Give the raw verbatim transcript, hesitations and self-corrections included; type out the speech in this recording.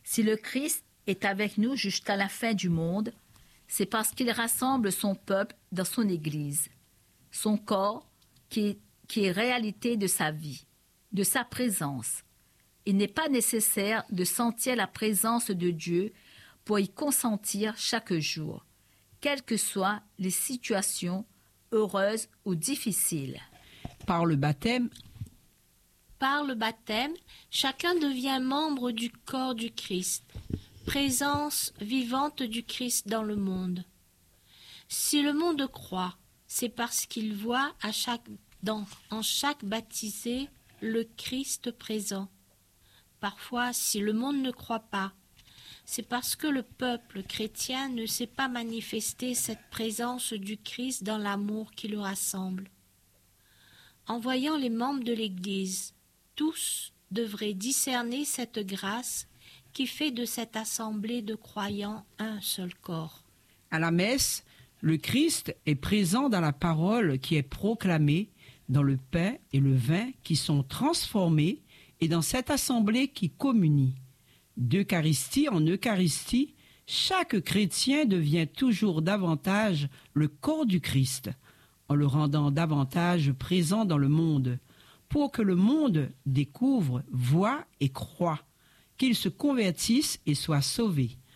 Si le Christ est avec nous jusqu'à la fin du monde, c'est parce qu'il rassemble son peuple dans son Église, son corps qui est, qui est réalité de sa vie, de sa présence. Il n'est pas nécessaire de sentir la présence de Dieu pour y consentir chaque jour, quelles que soient les situations heureuses ou difficiles. Par le baptême, Par le baptême, chacun devient membre du corps du Christ, présence vivante du Christ dans le monde. Si le monde croit, c'est parce qu'il voit à chaque, dans, en chaque baptisé le Christ présent. Parfois, si le monde ne croit pas, c'est parce que le peuple chrétien ne sait pas manifester cette présence du Christ dans l'amour qui le rassemble. En voyant les membres de l'Église, tous devraient discerner cette grâce qui fait de cette assemblée de croyants un seul corps. à la messe, le Christ est présent dans la parole qui est proclamée, dans le pain et le vin qui sont transformés et dans cette assemblée qui communie. D'Eucharistie en Eucharistie, chaque chrétien devient toujours davantage le corps du Christ, en le rendant davantage présent dans le monde, pour que le monde découvre, voie et croie, qu'il se convertisse et soit sauvé.